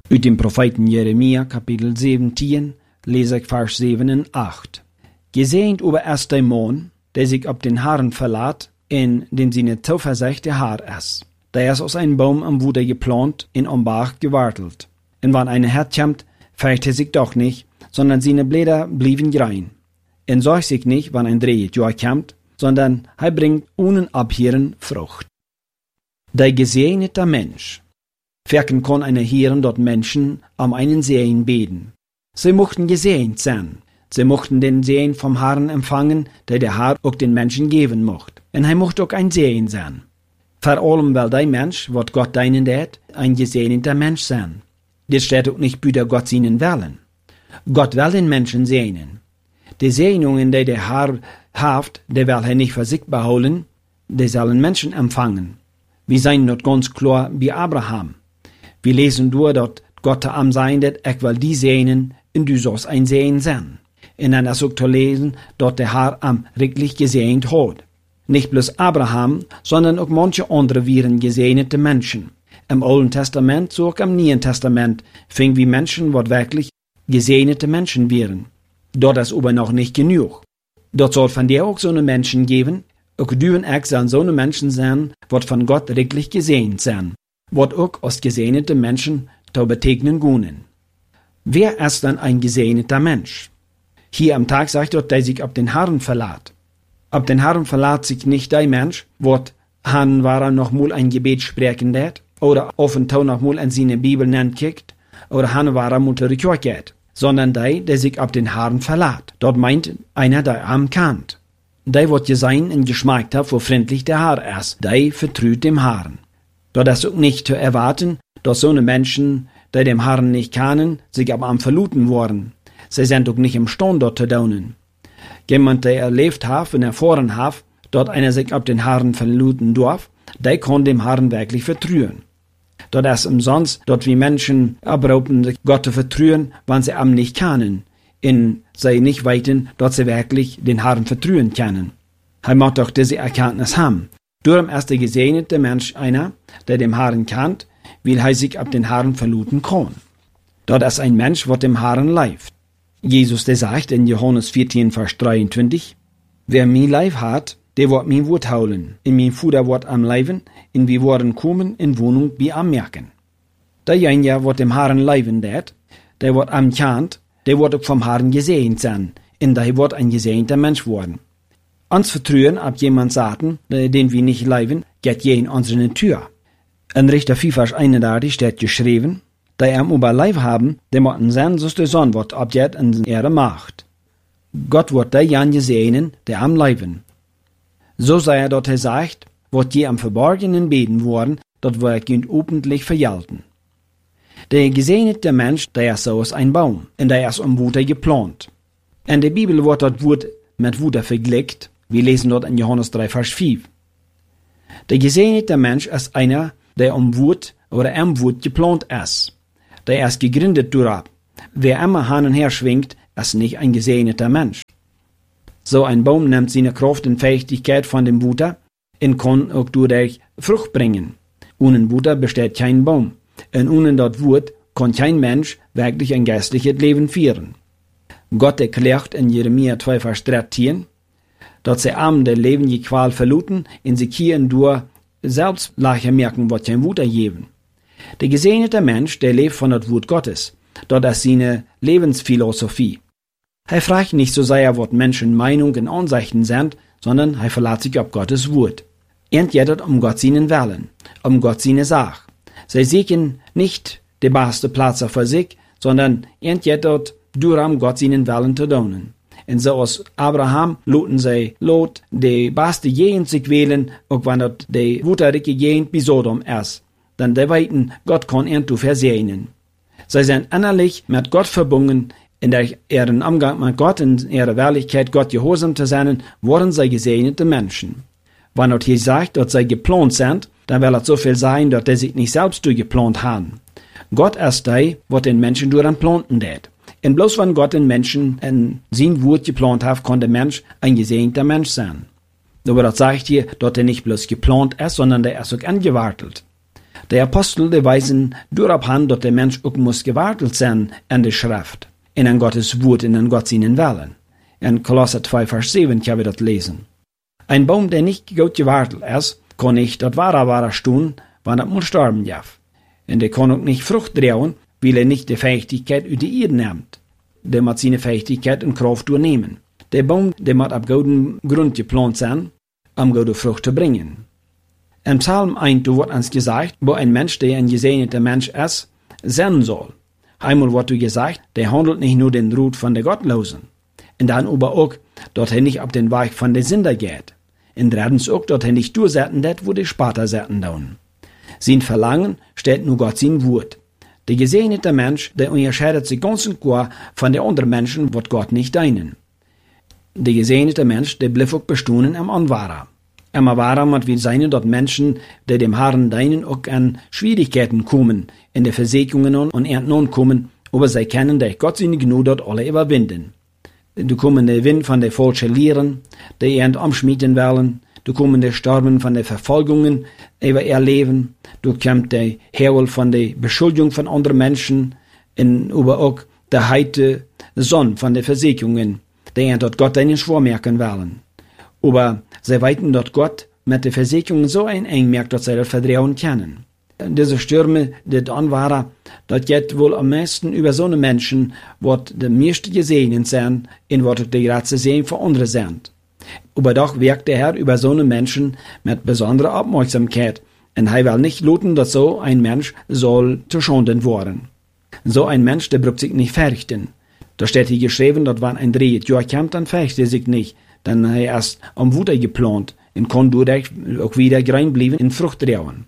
Uit dem Propheten Jeremia, Kapitel 17, lese ich Vers 7 und 8. Gesehnt über erst der Mann, der sich auf den Herrn verlässt, in den seine Zuversicht der Herr ist. Der ist aus einem Baum am Wuder geplant, in Bach gewartelt. Und wenn einer herkommt, färbt er sich doch nicht, sondern seine Blätter blieben rein. Und sorgt sich nicht, wenn ein Drehjahr kommt, sondern er bringt ohne Abhören Frucht. Der gesegnete Mensch. Verken kann einer hören, dort Menschen am einen Segen beten. Sie mochten gesegnet sein. Sie mochten den Segen vom Herrn empfangen, der Herr auch den Menschen geben mocht. Und er mochte auch ein Segen sein. Vor allem, weil der Mensch, was Gott deinen tät, ein gesegneter Mensch sein. Das steht auch nicht, büder Gott ihnen wollen. Gott will den Menschen segnen. Die Segnungen, die der Herr haft, der will er nicht für sich beholen, die sollen Menschen empfangen. Wir sehen dort ganz klar wie Abraham. Wir lesen durch, dass Gott am sein wird, ich will die segnen, und du sollst ein Segen sein. Und dann ist auch zu lesen, dass der Herr am wirklich gesegnet hat. Nicht bloß Abraham, sondern auch manche andere waren gesegnete Menschen. Im Alten Testament, so auch im Neuen Testament, fing wie Menschen, was wirklich gesegnete Menschen wären. Dort ist aber noch nicht genug. Dort soll von dir auch so eine Menschen geben, auch du und ich sollen so eine Menschen sein, was von Gott wirklich gesegnet sein, was auch als gesegnete Menschen zu begegnen können. Wer ist dann ein gesegneter Mensch? Hier am Tag sagt Gott, der sich auf den Herrn verlässt. Auf den Herrn verlässt sich nicht der Mensch, was han war noch mal ein Gebet sprechen wird, oder auf und zu noch mal in seine Bibel kickt, oder han war unter die Kirche geht, sondern der sich auf den Herrn verlässt. Dort meint einer, der am kannt. Der wird gesehen und geschmeckt hat, wo freundlich der Herr ist, der vertraut dem Herrn. Dort ist auch nicht zu erwarten, dass so eine Menschen, die dem Herrn nicht kennen, sich aber am verluten worden. Sie sind auch nicht imstande, dort zu daunen. Jemand, der erlebt hat und erfahren hat, dort einer sich auf den Herrn verluten darf, der kann dem Herrn wirklich vertrauen. Dort ist umsonst, dort wie Menschen abrauben, sich Gott zu vertrauen, wenn sie am nicht kennen, in sie nicht weiten, dort sie wirklich den Herrn vertrauen können. Er muss doch diese Erkenntnis haben. Darum ist der gesegnete Mensch einer, der dem Herrn kennt, weil er sich auf den Herrn verluten kann. Dort ist ein Mensch, was dem Herrn leift. Jesus, der sagt in Johannes 14, Vers 23, wer mein Leib hat, der wird mein Wort holen, in mein Fuder wird am Leiben, in wir worden kommen, in Wohnung wie am merken. Derjenige, was dem Herrn leiben wird, der wird am kennt, der wird auch vom Herrn gesegnet sein, und der wird ein gesegneter Mensch worden. Uns vertrauen, ab jemand sagen, den wir nicht leiben, geht je in unsere Tür. In Richter 4, Vers 31 steht geschrieben, da am Oberleib haben, der mochten sein, so der Sohn wird abjet in ihre Macht. Gott wird derjenige gesegnen, der am Leiben. So sei dort er sagt, wird je am Verborgenen beten worden, dort wird ihn öffentlich vergelten. Der gesegnete Mensch, der ist so als ein Baum, und der ist Wuder geplant. In der Bibel wird dort Wut mit Wuder verglichen, wir lesen dort in Johannes 3, Vers 5. Der gesegnete Mensch ist einer, der Wut oder am Wut geplant ist. Der ist gegründet durch. Wer immer hin und her schwingt, ist nicht ein gesegneter Mensch. So ein Baum nimmt seine Kraft und Fähigkeit von dem Wuder und kann auch dadurch Frucht bringen. Ohne Wuder besteht kein Baum. Und ohne dort Wut kann kein Mensch wirklich ein geistliches Leben führen. Gott erklärt in Jeremia 2, Vers 13, dass sie Armen der Leben die Qual verluten und sich hier und durch selbst leichter merken, was kein Wuder geben. Der gesegnete Mensch, der lebt von der Wut Gottes. Dort ist seine Lebensphilosophie. Er fragt nicht so sehr, was Menschen Meinungen und Ansichten sind, sondern er verlässt sich auf Gottes Wort. Entjährt Gott seinen Willen, Gott seine Sache. Sie suchen nicht die beste Platz für sich, sondern entjährt durch Gott seinen Willen zu tun. Und so als Abraham loten sie Lot, die beste Gegend sich wählen, auch wenn dort die wuterige Gegend bei Sodom ist. Denn die weiten, Gott kann ihn zu versegnen. Sie sind innerlich mit Gott verbunden, in ihren Umgang mit Gott, in ihrer Wirklichkeit Gott gehorsam zu sein, wurden sie gesegnete Menschen. Wenn dort hier sagt, dass sie geplant sind, dann will es so viel sein, dass sie sich nicht selbst geplant haben. Gott ist der, was den Menschen durch den Planten tät. Und bloß wenn Gott den Menschen in sein Wort geplant hat, kann der Mensch ein gesegneter Mensch sein. Aber das sagt hier, dass er nicht bloß geplant ist, sondern der ist auch angewartet. Die Apostel, die weisen durchab an, dass der Mensch auch muss gewartet sein an der Schrift, in an Gottes Wort, in an Gott seinen Willen. In Kolosser 2, Vers 7 kann wir das lesen. Ein Baum, der nicht gut gewartet ist, kann nicht das wahre tun, wann er muss sterben darf. Und der kann auch nicht Frucht tragen, weil er nicht die Fähigkeit über die Erde nimmt. Der muss seine Fähigkeit und Kraft durchnehmen. Der Baum, der muss auf gutem Grund geplant sein, um gute Frucht zu bringen. Im Psalm 1 wird uns gesagt, wo ein Mensch, der ein gesegneter Mensch ist, sein soll. Einmal wird gesagt, der handelt nicht nur den Rut von der Gottlosen. Und dann aber auch, dass er nicht auf den Weg von der Sünder geht. Und drittens auch, dass er nicht durchsetzen wird, wo die Sparta setzen tun. Sein Verlangen steht nur Gott sein Wort. Der gesegnete Mensch, der unterscheidet sich ganz und gar von den anderen Menschen, wird Gott nicht deinen. Der gesegnete Mensch, der bleibt auch bestehen am Anwahrer. Am Anwahrer muss wir sein, dass Menschen, die dem Herrn deinen, auch an Schwierigkeiten kommen, in der Versägungen und Ernten kommen, aber sie kennen, dass Gott seine Gnade dort alle überwinden. Du kommen der Wind von der falschen Lehren, die Ernt umschmieden wollen, du kommen der Sterben von der Verfolgungen über ihr Leben, du kommt der Heul von der Beschuldigung von anderen Menschen, und aber auch der heite Sonne von der Versägungen, die dort Gott einen Schwur merken wollen. Aber sie weiten dort Gott mit der Versägung so eng merkt, dass sie das Vertrauen kennen. Diese Stürme, die dann waren, das geht wohl am meisten über so eine Menschen, wat die meiste gesegnet sind, in wat die gerade sehen für andere sind. Aber doch wirkt der Herr über so eine Menschen mit besonderer Aufmerksamkeit, und er will nicht luten, dass so ein Mensch soll zu Schanden worden. So ein Mensch, der braucht sich nicht fürchten. Da steht hier geschrieben, dass wenn ein Dreh Jahr kommt, dann fürchtet er sich nicht, dann hat er erst am Wutter geplant und kann dadurch auch wieder rein bleiben in Frucht trauen.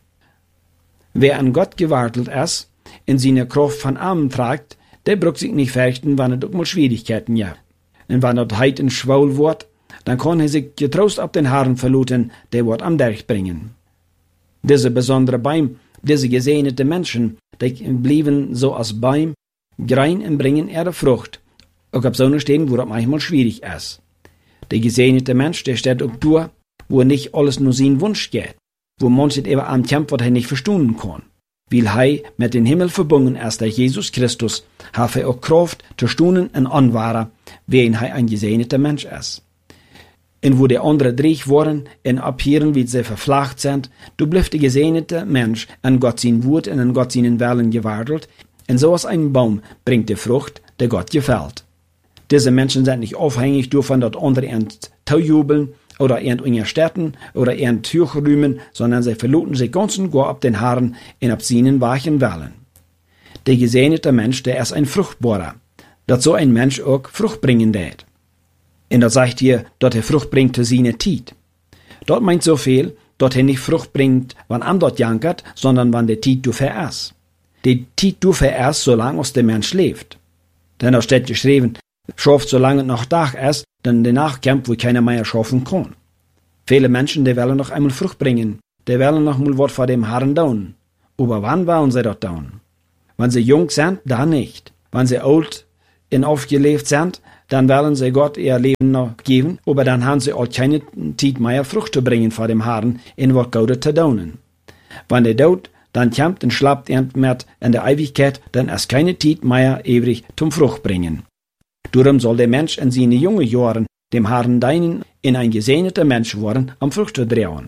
Wer an Gott gewartet ist, in seiner Kraft von Armen trägt, der braucht sich nicht fürchten, wenn er auch mal Schwierigkeiten hat. Und wenn er heit und schwaul wird, dann kann er sich getrost auf den Herrn verluten, der wird am Berg bringen. Diese besondere Baum, diese gesegnete Menschen, die blieben so als Baum, grein und bringen ihre Frucht, auch auf so einer Stellen, wo das manchmal schwierig ist. Der gesegnete Mensch, der steht auch durch, wo nicht alles nur sein Wunsch geht, wo manches eben am Kampf, was er nicht verstehen kann. Weil er mit dem Himmel verbunden ist, der Jesus Christus, hat er auch Kraft zu stunden und anwahren, wen er ein gesegneter Mensch ist. Und wo die anderen dreich worden und abhören, wie sie verflacht sind, du bleibst der gesegnete Mensch an Gott sein Wort und an Gott seinen Willen gewartet, und so als ein Baum bringt die Frucht, der Gott gefällt. Diese Menschen sind nicht aufhängig davon, dass andere jubeln oder unterstützen oder rühmen, sondern sie verluten sich ganz und gar auf den Herrn und auf seinen weichen Willen. Der gesegnete Mensch, der ist ein Fruchtbarer, dass so ein Mensch auch Frucht bringen wird. Und das sagt hier, dass er Frucht bringt zu seiner Zeit. Dort meint so viel, dass er nicht Frucht bringt, wann am dort jankert, sondern wann der Zeit du vererst. Die Zeit du vererst, solange aus der Mensch lebt. Denn da steht geschrieben, schafft solange noch Tag ist, dann danach kommt, wo keiner mehr schaffen kann. Viele Menschen, die wollen noch einmal Frucht bringen, die wollen noch mal was vor dem Herrn tun. Aber wann wollen sie das tun? Wenn sie jung sind, dann nicht. Wenn sie alt und aufgelebt sind, dann wollen sie Gott ihr Leben noch geben, aber dann haben sie auch keine Zeit mehr Frucht zu bringen vor dem Herrn, in was Gott zu tun. Wenn der Tod dann kommt und schlappt mit in der Ewigkeit, dann ist keine Zeit mehr ewig zum Frucht bringen. Darum soll der Mensch in seinen jungen Jahren dem Herrn deinen in ein gesegneter Mensch worden, am Frucht zu drehen.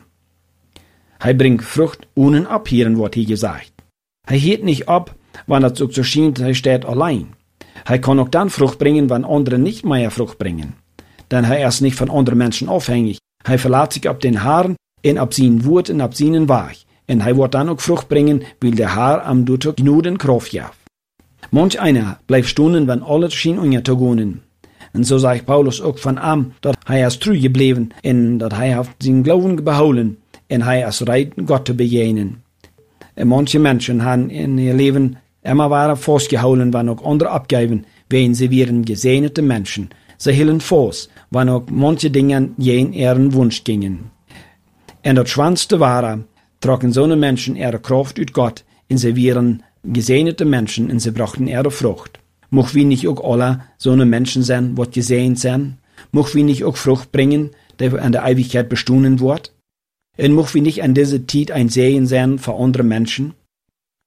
Er bringt Frucht ohne abhören, wird hier gesagt. Er hielt nicht ab, wenn das so schien, er steht allein. Er kann auch dann Frucht bringen, wenn andere nicht mehr Frucht bringen. Denn er ist nicht von anderen Menschen abhängig. Er verlässt sich auf den Herrn und auf sein Wort und auf seinen Weg. Und er wird dann auch Frucht bringen, weil der Herr am Dutte genügend Kraft gibt. Manch einer bleibt stunden, wenn alles schien unterzugehen. Und so sagt Paulus auch von ihm, dass er ist treu geblieben und dass er auf seinen Glauben behalten und er ist bereit, Gott zu begegnen. Und manche Menschen haben in ihr Leben immer weiter festgehalten, wenn auch andere abgeben, wenn sie wären gesegnete Menschen. Sie hielten fest, wenn auch manche Dinge jen ihren Wunsch gingen. Und das Schwanste war, trocken so eine Menschen ihre Kraft aus Gott und sie wären gesegnete Menschen und sie brachten ihre Frucht. Moch wir nicht auch alle so eine Menschen sein, wat gesehen sind? Moch wir nicht auch Frucht bringen, der an der Ewigkeit bestehen wird? Und moch wir nicht an diese Zeit ein Segen sein für andere Menschen?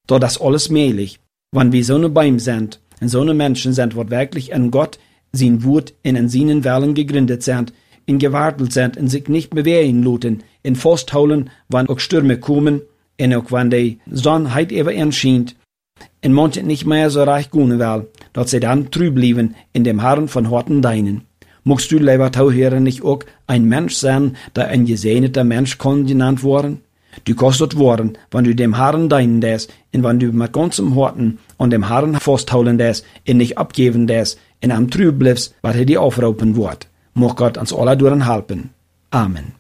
doch das alles möglich, wenn wir so eine Beim sind und so eine Menschen sind, die wirklich an Gott, sein Wort in an seinen Wellen gegründet sind, in gewartet sind und sich nicht bewegen lassen, in festhalten, wenn auch Stürme kommen, und auch wenn die Sonne heute eben erscheint, und manche nicht mehr so reich gehen will, dass sie dann trüb blieben in dem Herrn von Horten deinen. Magst du, lieber Tauhörer, nicht auch ein Mensch sein, der ein gesegneter Mensch kann genannt worden? Du kannst dort worden, wenn du dem Herrn deinen des, und wenn du mit ganzem Horten an dem Herrn festhalten des, und nicht abgeben des, in am trüb bliebst, was dir aufraupen wird. Mag Gott uns alle durch helfen. Amen.